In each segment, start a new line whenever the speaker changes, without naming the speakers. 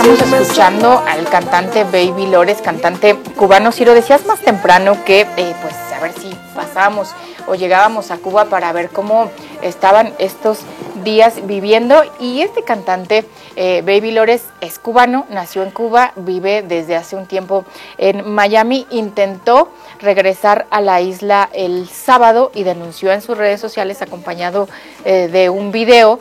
Estamos escuchando al cantante Baby Lores, cantante cubano. Ciro, decías más temprano que pues a ver si pasábamos o llegábamos a Cuba para ver cómo estaban estos días viviendo, y este cantante Baby Lores es cubano, nació en Cuba, vive desde hace un tiempo en Miami, intentó regresar a la isla el sábado y denunció en sus redes sociales, acompañado de un video,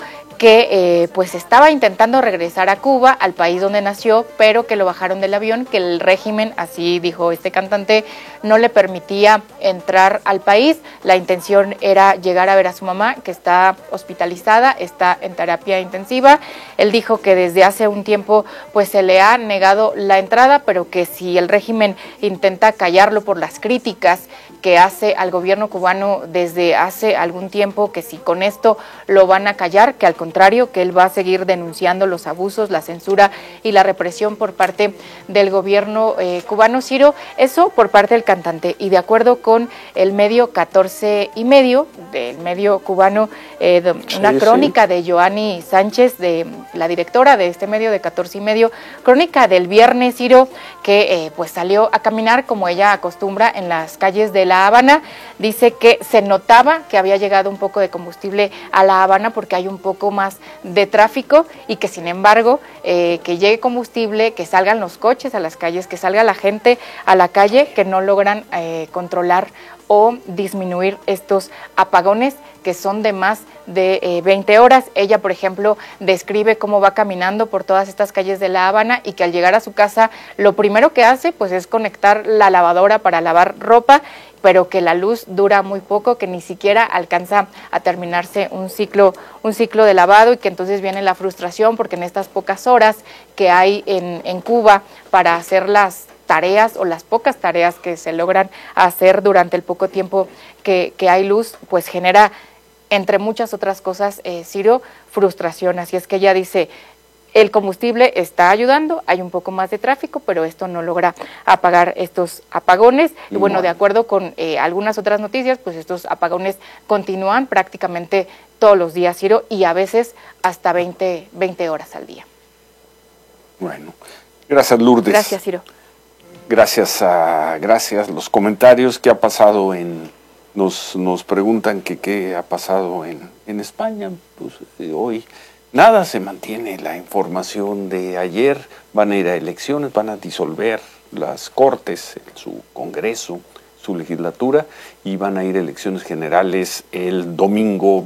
que pues estaba intentando regresar a Cuba, al país donde nació, pero que lo bajaron del avión, que el régimen, así dijo este cantante, no le permitía entrar al país. La intención era llegar a ver a su mamá, que está hospitalizada, está en terapia intensiva. Él dijo que desde hace un tiempo pues se le ha negado la entrada, pero que si el régimen intenta callarlo por las críticas que hace al gobierno cubano desde hace algún tiempo, que si con esto lo van a callar, que al contrario, que él va a seguir denunciando los abusos, la censura y la represión por parte del gobierno cubano. Ciro, eso por parte del cantante, y de acuerdo con el medio 14 y medio, del medio cubano, una crónica de Joanny Sánchez, de la directora de este medio de 14 y medio, crónica del viernes, Ciro, que pues salió a caminar como ella acostumbra en las calles de La Habana. Dice que se notaba que había llegado un poco de combustible a La Habana porque hay un poco más de tráfico, y que sin embargo que llegue combustible, que salgan los coches a las calles, que salga la gente a la calle, que no logran controlar o disminuir estos apagones que son de más de 20 horas. Ella, por ejemplo, describe cómo va caminando por todas estas calles de La Habana, y que al llegar a su casa lo primero que hace pues es conectar la lavadora para lavar ropa, pero que la luz dura muy poco, que ni siquiera alcanza a terminarse un ciclo de lavado, y que entonces viene la frustración porque en estas pocas horas que hay en Cuba para hacer las tareas o las pocas tareas que se logran hacer durante el poco tiempo que hay luz, pues genera, entre muchas otras cosas, Ciro, frustración. Así es que ella dice, el combustible está ayudando, hay un poco más de tráfico, pero esto no logra apagar estos apagones. Y bueno, de acuerdo con algunas otras noticias, pues estos apagones continúan prácticamente todos los días, Ciro, y a veces hasta 20 horas al día.
Bueno, gracias, Lourdes.
Gracias, Ciro.
Gracias. Los comentarios, ¿qué ha pasado nos preguntan que qué ha pasado en España? Pues hoy nada, se mantiene la información de ayer. Van a ir a elecciones, van a disolver las Cortes, su Congreso, su legislatura, y van a ir a elecciones generales el domingo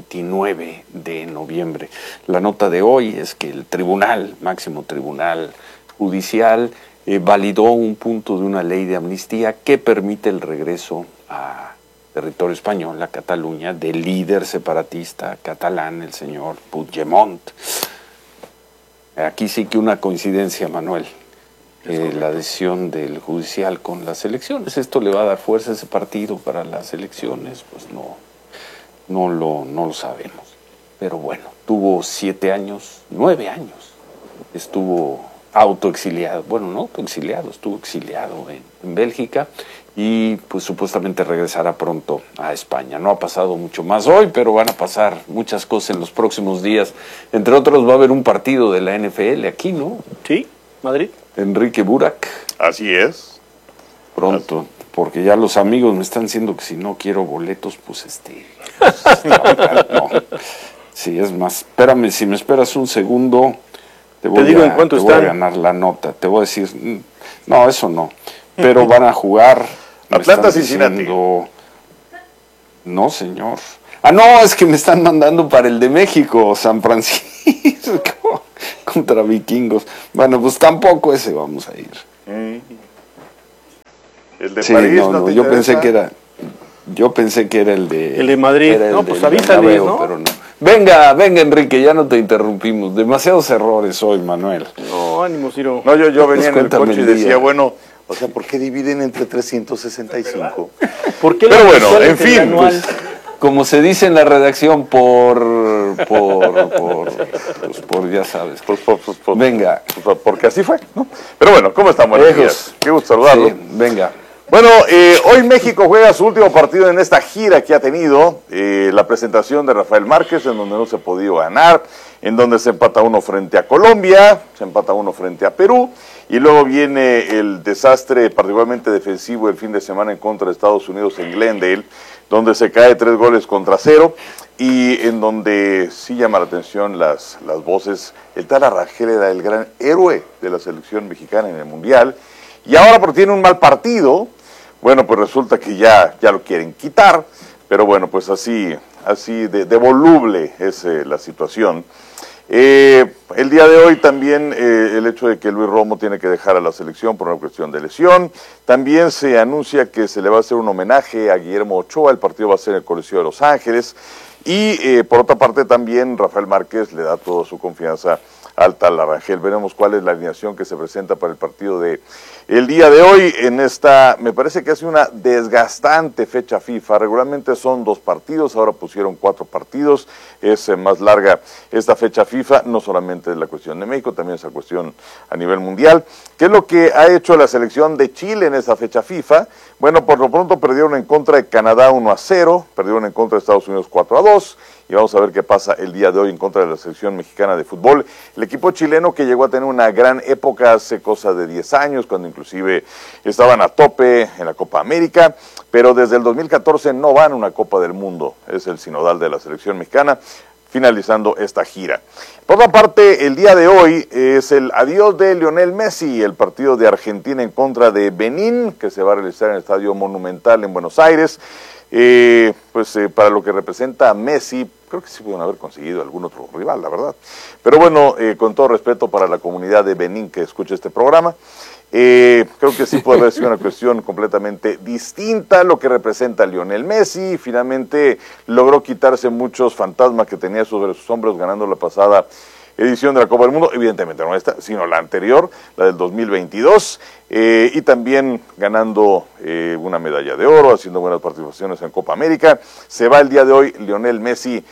29 de noviembre. La nota de hoy es que el máximo tribunal judicial, validó un punto de una ley de amnistía que permite el regreso a territorio español, a Cataluña, del líder separatista catalán, el señor Puigdemont. Aquí sí que una coincidencia, Manuel, la decisión del judicial con las elecciones. Esto le va a dar fuerza a ese partido para las elecciones, pues no lo sabemos. Pero bueno, tuvo 9 años, estuvo autoexiliado, bueno, no autoexiliado, estuvo exiliado en Bélgica, y pues supuestamente regresará pronto a España. No ha pasado mucho más hoy, pero van a pasar muchas cosas en los próximos días. Entre otros, va a haber un partido de la NFL aquí, ¿no?
Sí, Madrid.
Enrique Burak.
Así es.
Pronto, porque ya los amigos me están diciendo que si no quiero boletos, pues no. Sí, es más, espérame, si me esperas un segundo, te voy a ganar la nota. Te voy a decir, no, eso no. Pero van a jugar
Atlanta, Cincinnati.
No, señor. No, es que me están mandando para el de México, San Francisco, contra Vikingos. Bueno, pues tampoco ese vamos a ir.
El de París, no,
yo pensé que era el de...
El de Madrid. No, pues avísale, ¿no?
Pero no. Venga, Enrique, ya no te interrumpimos. Demasiados errores hoy, Manuel.
No, ánimo, Ciro.
No, yo venía en el coche y decía, bueno, o sea, ¿por qué dividen entre 365?
¿Por qué?
Pero bueno, en fin,
pues, como se dice en la redacción, por ya sabes.
Venga. Porque así fue, ¿no? Pero bueno, ¿cómo están? Buenos días. Qué gusto saludarlo.
Sí, venga.
Bueno, hoy México juega su último partido en esta gira que ha tenido, la presentación de Rafael Márquez, en donde no se ha podido ganar, en donde se empata uno frente a Colombia, se empata uno frente a Perú, y luego viene el desastre particularmente defensivo el fin de semana en contra de Estados Unidos en Glendale, donde se cae 3-0, y en donde sí llama la atención las voces. El tal Arrangel era el gran héroe de la selección mexicana en el Mundial, y ahora porque tiene un mal partido, bueno, pues resulta que ya lo quieren quitar, pero bueno, pues así de voluble es la situación. El día de hoy también el hecho de que Luis Romo tiene que dejar a la selección por una cuestión de lesión. También se anuncia que se le va a hacer un homenaje a Guillermo Ochoa, el partido va a ser en el Coliseo de Los Ángeles. Y por otra parte también Rafael Márquez le da toda su confianza al tal Arrangel. Veremos cuál es la alineación que se presenta para el partido de el día de hoy en esta, me parece que ha sido una desgastante fecha FIFA. Regularmente son 2 partidos, ahora pusieron 4 partidos, es más larga esta fecha FIFA, no solamente es la cuestión de México, también es la cuestión a nivel mundial. ¿Qué es lo que ha hecho la selección de Chile en esa fecha FIFA? Bueno, por lo pronto perdieron en contra de Canadá 1-0, perdieron en contra de Estados Unidos 4-2, y vamos a ver qué pasa el día de hoy en contra de la selección mexicana de fútbol. El equipo chileno que llegó a tener una gran época hace cosa de 10 años, cuando inclusive estaban a tope en la Copa América, pero desde el 2014 no van a una Copa del Mundo, es el sinodal de la selección mexicana, finalizando esta gira. Por otra parte, el día de hoy es el adiós de Lionel Messi, el partido de Argentina en contra de Benín, que se va a realizar en el Estadio Monumental en Buenos Aires. Para lo que representa a Messi, creo que sí pudieron haber conseguido algún otro rival, la verdad. Pero bueno, con todo respeto para la comunidad de Benín que escucha este programa, creo que sí puede haber sido una cuestión completamente distinta lo que representa a Lionel Messi. Finalmente logró quitarse muchos fantasmas que tenía sobre sus hombros ganando la pasada edición de la Copa del Mundo, evidentemente no esta, sino la anterior, la del 2022, y también ganando una medalla de oro, haciendo buenas participaciones en Copa América. Se va el día de hoy Lionel Messi.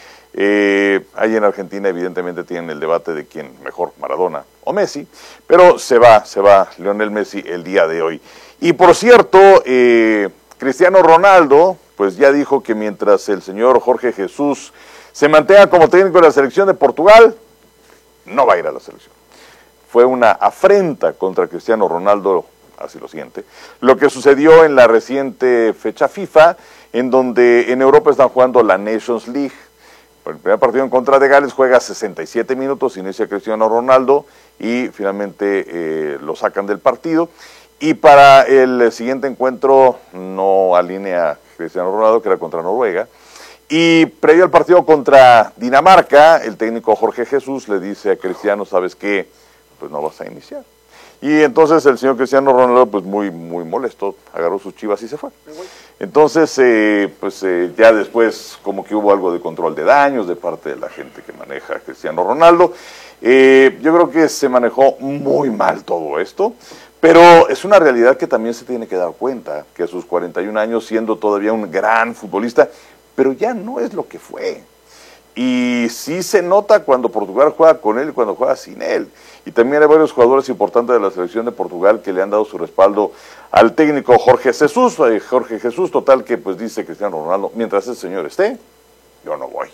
Ahí en Argentina evidentemente tienen el debate de quién mejor, Maradona o Messi, pero se va Lionel Messi el día de hoy. Y por cierto, Cristiano Ronaldo, pues ya dijo que mientras el señor Jorge Jesús se mantenga como técnico de la selección de Portugal, no va a ir a la selección. Fue una afrenta contra Cristiano Ronaldo, así lo siente, lo que sucedió en la reciente fecha FIFA, en donde en Europa están jugando la Nations League. El primer partido en contra de Gales juega 67 minutos, inicia Cristiano Ronaldo y finalmente lo sacan del partido. Y para el siguiente encuentro no alinea Cristiano Ronaldo, que era contra Noruega. Y previo al partido contra Dinamarca, el técnico Jorge Jesús le dice a Cristiano, ¿sabes qué? Pues no vas a iniciar. Y entonces el señor Cristiano Ronaldo, pues muy molesto, agarró sus chivas y se fue. Entonces, ya después como que hubo algo de control de daños de parte de la gente que maneja a Cristiano Ronaldo. Yo creo que se manejó muy mal todo esto, pero es una realidad que también se tiene que dar cuenta, que a sus 41 años, siendo todavía un gran futbolista, pero ya no es lo que fue. Y sí se nota cuando Portugal juega con él y cuando juega sin él. Y también hay varios jugadores importantes de la selección de Portugal que le han dado su respaldo al técnico Jorge Jesús. Total que pues dice Cristiano Ronaldo, mientras ese señor esté, yo no voy.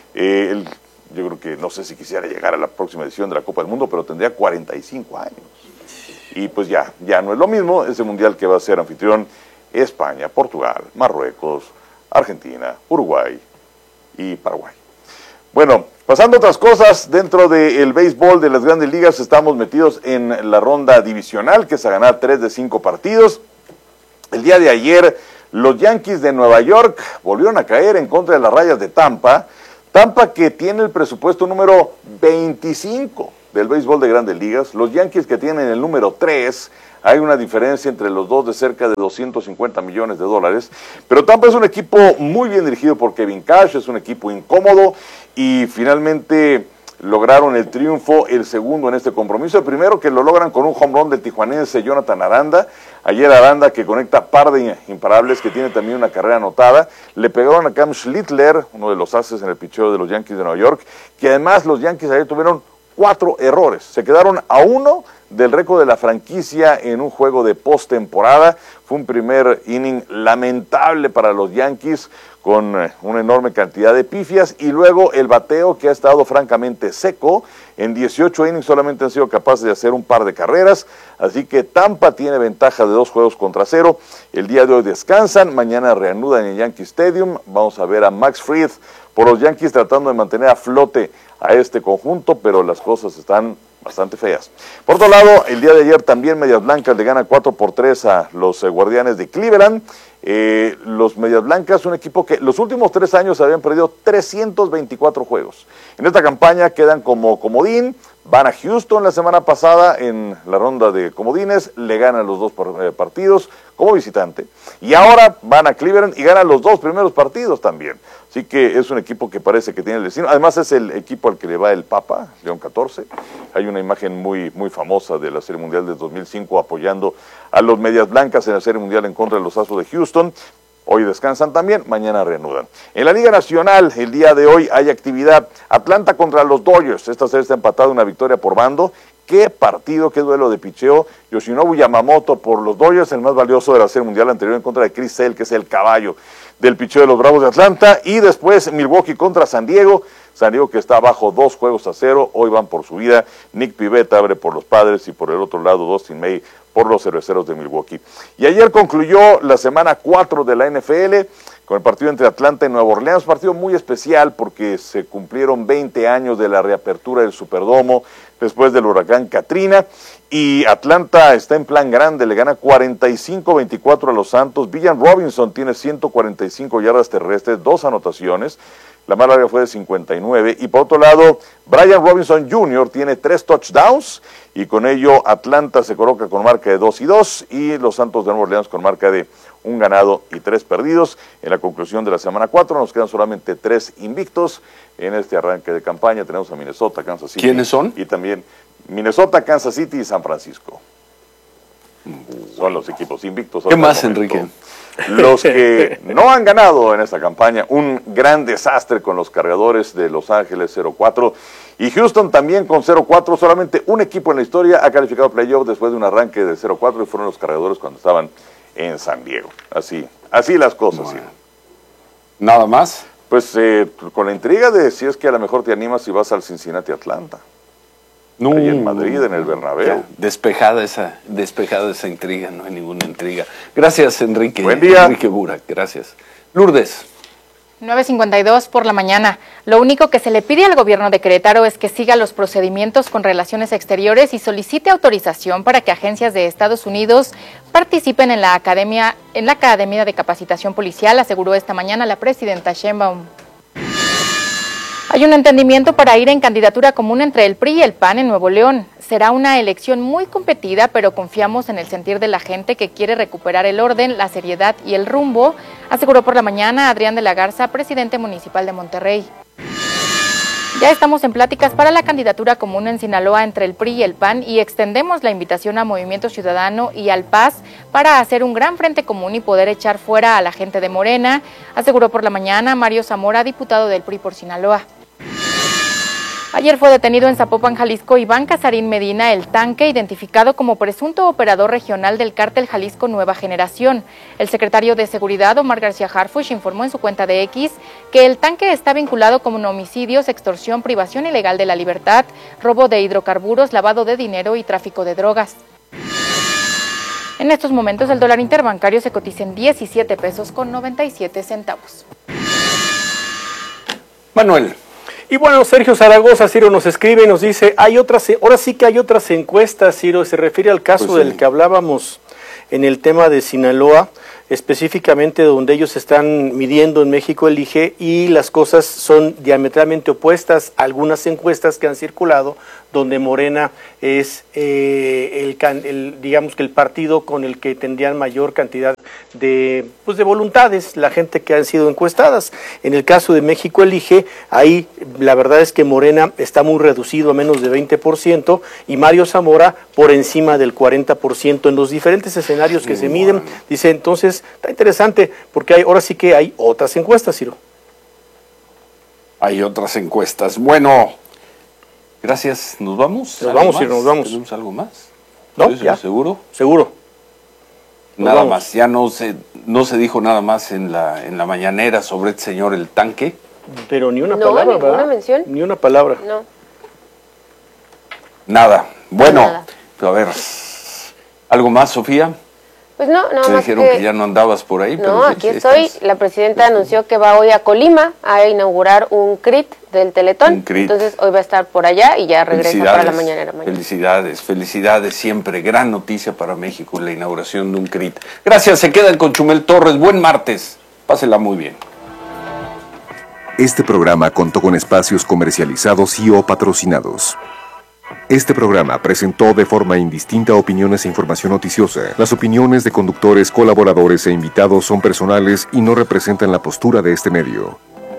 Yo creo que no sé si quisiera llegar a la próxima edición de la Copa del Mundo, pero tendría 45 años. Y pues ya no es lo mismo ese mundial que va a ser anfitrión España, Portugal, Marruecos, Argentina, Uruguay y Paraguay. Bueno, pasando a otras cosas, dentro del béisbol de las grandes ligas estamos metidos en la ronda divisional, que es a ganar 3 de 5 partidos. El día de ayer, los Yankees de Nueva York volvieron a caer en contra de las Rayas de Tampa. Tampa, que tiene el presupuesto número 25 del béisbol de grandes ligas. Los Yankees, que tienen el número 3. Hay una diferencia entre los dos de cerca de $250 millones. Pero Tampa es un equipo muy bien dirigido por Kevin Cash, es un equipo incómodo y finalmente lograron el triunfo, el segundo en este compromiso. El primero que lo logran con un home run del tijuanense Jonathan Aranda. Ayer Aranda, que conecta par de imparables, que tiene también una carrera anotada. Le pegaron a Cam Schlittler, uno de los ases en el picheo de los Yankees de Nueva York, que además los Yankees ayer tuvieron 4 errores. Se quedaron a 1 del récord de la franquicia en un juego de postemporada. Fue un primer inning lamentable para los Yankees, con una enorme cantidad de pifias, y luego el bateo, que ha estado francamente seco. En 18 innings solamente han sido capaces de hacer un par de carreras, así que Tampa tiene ventaja de 2-0. El día de hoy descansan, mañana reanudan en Yankee Stadium. Vamos a ver a Max Fried por los Yankees tratando de mantener a flote a este conjunto, pero las cosas están bastante feas. Por otro lado, el día de ayer también Medias Blancas le gana 4-3 a los Guardianes de Cleveland. Los Medias Blancas, un equipo que los últimos 3 años habían perdido 324 juegos. En esta campaña quedan como comodín, van a Houston la semana pasada en la ronda de comodines, le ganan los 2 partidos como visitante, y ahora van a Cleveland y ganan los 2 primeros partidos también. Así que es un equipo que parece que tiene el destino. Además es el equipo al que le va el Papa, León XIV. Hay una imagen muy famosa de la Serie Mundial de 2005 apoyando a los Medias Blancas en la Serie Mundial en contra de los Astros de Houston. Hoy descansan también, mañana reanudan. En la Liga Nacional, el día de hoy hay actividad. Atlanta contra los Dodgers. Esta serie está empatada, una victoria por bando. Qué partido, qué duelo de picheo. Yoshinobu Yamamoto por los Dodgers, el más valioso de la Serie Mundial anterior, en contra de Chris Sale, que es el caballo del picheo de los Bravos de Atlanta. Y después Milwaukee contra San Diego. San Diego, que está abajo 2-0, hoy van por su vida. Nick Pivetta abre por los Padres, y por el otro lado Dustin May por los Cerveceros de Milwaukee. Y ayer concluyó la semana 4 de la NFL con el partido entre Atlanta y Nueva Orleans, partido muy especial porque se cumplieron 20 años de la reapertura del Superdomo después del huracán Katrina, y Atlanta está en plan grande, le gana 45-24 a los Santos. Villan Robinson tiene 145 yardas terrestres, 2 anotaciones. La más larga fue de 59. Y por otro lado, Brian Robinson Jr. tiene 3 touchdowns, y con ello Atlanta se coloca con marca de 2-2, y los Santos de Nueva Orleans con marca de 1 ganado y 3 perdidos. En la conclusión de la semana 4 nos quedan solamente 3 invictos. En este arranque de campaña tenemos a Minnesota, Kansas City.
¿Quiénes son?
Y también Minnesota, Kansas City y San Francisco. Son los equipos invictos.
¿Qué más, Enrique?
Los que no han ganado en esta campaña, un gran desastre con los Cargadores de Los Ángeles 0-4, y Houston también con 0-4, solamente un equipo en la historia ha calificado playoff después de un arranque de 0-4, y fueron los Cargadores cuando estaban en San Diego. Así las cosas.
Bueno. ¿Nada más?
Pues con la intriga de si es que a lo mejor te animas si vas al Cincinnati Atlanta.
No,
ahí en Madrid, en el Bernabéu.
Ya, despejada esa intriga, no hay ninguna intriga. Gracias, Enrique.
Buen día.
Enrique Burak, gracias. Lourdes.
9:52 por la mañana. Lo único que se le pide al gobierno de Querétaro es que siga los procedimientos con relaciones exteriores y solicite autorización para que agencias de Estados Unidos participen en la Academia de Capacitación Policial, aseguró esta mañana la presidenta Sheinbaum. Hay un entendimiento para ir en candidatura común entre el PRI y el PAN en Nuevo León. Será una elección muy competida, pero confiamos en el sentir de la gente que quiere recuperar el orden, la seriedad y el rumbo, aseguró por la mañana Adrián de la Garza, presidente municipal de Monterrey. Ya estamos en pláticas para la candidatura común en Sinaloa entre el PRI y el PAN, y extendemos la invitación a Movimiento Ciudadano y al PAS para hacer un gran frente común y poder echar fuera a la gente de Morena, aseguró por la mañana Mario Zamora, diputado del PRI por Sinaloa. Ayer fue detenido en Zapopan, Jalisco, Iván Casarín Medina, el Tanque, identificado como presunto operador regional del cártel Jalisco Nueva Generación. El secretario de Seguridad, Omar García Harfuch, informó en su cuenta de X que el Tanque está vinculado con homicidios, extorsión, privación ilegal de la libertad, robo de hidrocarburos, lavado de dinero y tráfico de drogas. En estos momentos el dólar interbancario se cotiza en 17 pesos con 97 centavos.
Manuel.
Y bueno, Sergio Zaragoza, Ciro, nos escribe y nos dice, ahora sí que hay otras encuestas, Ciro, se refiere al caso
Pues sí,
del que hablábamos en el tema de Sinaloa, específicamente donde ellos están midiendo en México Elige, y las cosas son diametralmente opuestas a algunas encuestas que han circulado, donde Morena es digamos que el partido con el que tendrían mayor cantidad de voluntades, la gente que han sido encuestadas. En el caso de México Elige, ahí la verdad es que Morena está muy reducido a menos de 20%, y Mario Zamora por encima del 40% en los diferentes escenarios que se miden. Dice, entonces, está interesante, porque ahora sí que hay otras encuestas, Ciro.
Hay otras encuestas. Bueno, Gracias, ¿nos vamos?
Nos vamos, sí, nos vamos.
¿Tenemos algo más?
¿No?
¿Eso,
¿Ya?
¿Seguro?
Seguro.
Nada más, ya no se dijo nada más en la mañanera sobre este señor el tanque.
Pero ni una
No,
palabra,
ninguna
¿verdad?
mención.
Ni una palabra.
No.
Nada. Bueno,
Nada.
a ver, ¿algo más, Sofía?
Pues no, nada
Me
más
dijeron que ya no andabas por ahí. pero
No,
sí,
aquí
sí
estoy.
estás.
La presidenta anunció que va hoy a Colima a inaugurar un CRIT del Teletón.
Un CRIT.
Entonces hoy va a estar por allá y ya regresa para la mañanera mañana.
Felicidades siempre. Gran noticia para México, la inauguración de un CRIT. Gracias, se quedan con Chumel Torres. Buen martes. Pásela muy bien.
Este programa contó con espacios comercializados y o patrocinados. Este programa presentó de forma indistinta opiniones e información noticiosa. Las opiniones de conductores, colaboradores e invitados son personales y no representan la postura de este medio.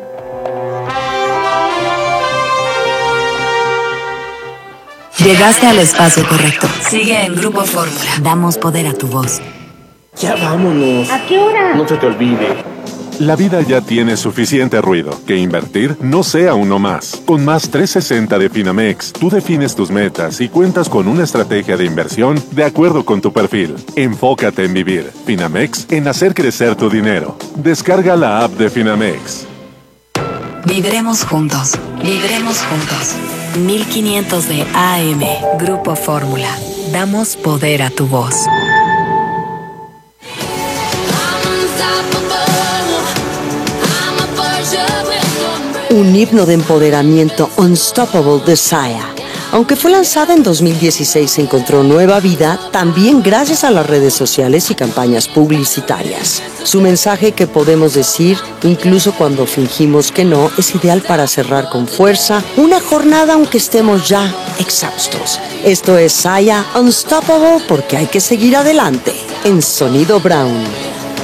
Llegaste al espacio correcto. Sigue en Grupo Fórmula. Damos poder a tu voz.
Ya vámonos.
¿A qué hora?
No se te olvide.
La vida ya tiene suficiente ruido. Que invertir no sea uno más. Con Más 360 de Finamex, tú defines tus metas y cuentas con una estrategia de inversión de acuerdo con tu perfil. Enfócate en vivir. Finamex en hacer crecer tu dinero. Descarga la app de Finamex.
Viviremos juntos. Viviremos juntos. 1500 de AM. Grupo Fórmula. Damos poder a tu voz.
Un himno de empoderamiento, Unstoppable de Sia. Aunque fue lanzada en 2016, encontró nueva vida también gracias a las redes sociales y campañas publicitarias. Su mensaje, que podemos decir, incluso cuando fingimos que no, es ideal para cerrar con fuerza una jornada aunque estemos ya exhaustos. Esto es Sia Unstoppable, porque hay que seguir adelante en Sonido Brown.